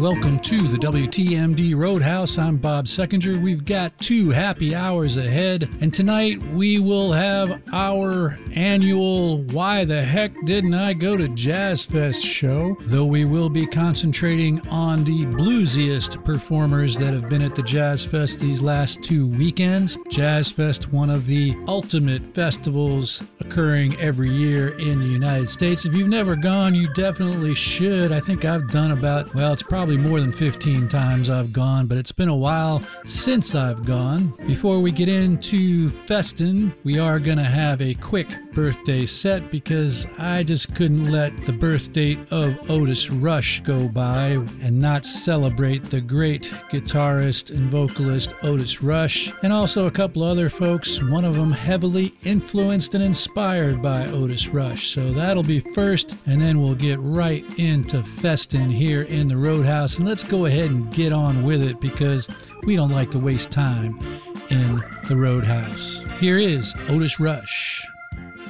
Welcome to the WTMD Roadhouse. I'm Bob Seckinger. We've got 2 happy hours ahead, and tonight we will have our annual Why the Heck Didn't I Go to Jazz Fest show, though we will be concentrating on the bluesiest performers that have been at the Jazz Fest these last 2 weekends. Jazz Fest, one of the ultimate festivals occurring every year in the United States. If you've never gone, you definitely should. I think I've done about, well, it's probably more than 15 times I've gone, but it's been a while since I've gone. Before we get into Festin, we are going to have a quick birthday set because I just couldn't let the birth date of Otis Rush go by and not celebrate the great guitarist and vocalist Otis Rush, and also a couple other folks, one of them heavily influenced and inspired by Otis Rush. So that'll be first, and then we'll get right into Festin here in the Roadhouse, and let's go ahead and get on with it because we don't like to waste time in the Roadhouse. Here is Otis Rush.